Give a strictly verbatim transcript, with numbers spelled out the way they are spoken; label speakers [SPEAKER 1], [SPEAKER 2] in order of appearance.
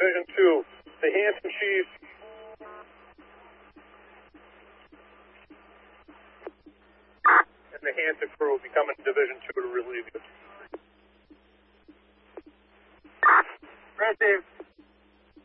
[SPEAKER 1] Division two. The Hanson Chiefs and the Hanson crew will be coming to Division two to relieve you.
[SPEAKER 2] Right, Dave.